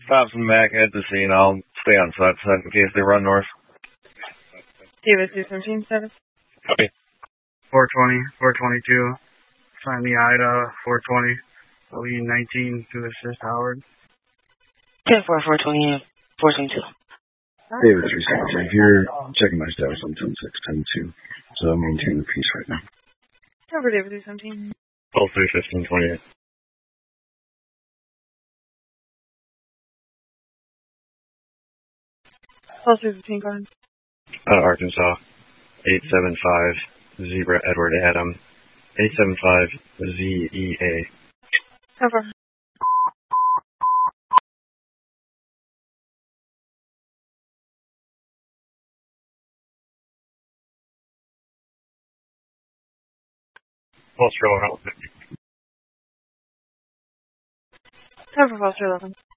Stops them back at the scene. I'll stay on side in case they run north. Davis 217 status. Copy. 420, 422. Find the Ida 420. Lee 19 to assist Howard. 10-4, 420, 422. David 360. If you're checking my status on 10-6, 10-2. So maintain the peace right now. Cover David 217. Pulse 315, 28. Pulse 315, go ahead. Arkansas. 875 Zebra Edward Adam. 875 ZEA. Cover. Pulse 411. Cover Pulse 11.